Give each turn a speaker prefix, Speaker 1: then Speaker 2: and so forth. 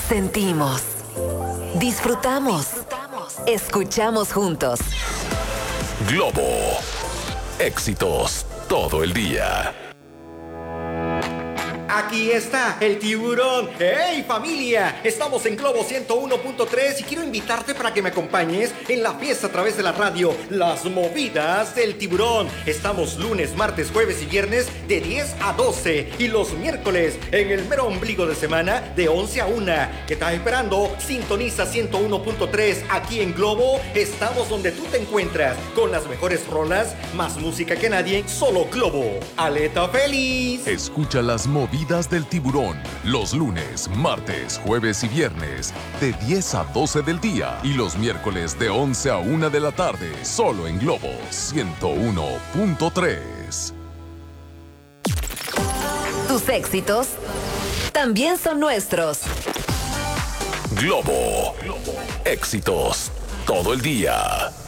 Speaker 1: Sentimos, disfrutamos, escuchamos juntos.
Speaker 2: Globo. Éxitos todo el día.
Speaker 3: Aquí está el tiburón. ¡Hey, familia! Estamos en Globo 101.3 y quiero invitarte para que me acompañes en la fiesta a través de la radio Las Movidas del Tiburón. Estamos lunes, martes, jueves y viernes de 10 a 12 y los miércoles en el mero ombligo de semana de 11 a 1. ¿Qué estás esperando? Sintoniza 101.3 aquí en Globo. Estamos donde tú te encuentras con las mejores rolas, más música que nadie, solo Globo. ¡Aleta feliz!
Speaker 2: Escucha Las Movidas del Tiburón los lunes, martes, jueves y viernes de 10 a 12 del día y los miércoles de 11 a 1 de la tarde, solo en Globo 101.3.
Speaker 1: Tus éxitos también son nuestros.
Speaker 2: Globo. Éxitos todo el día.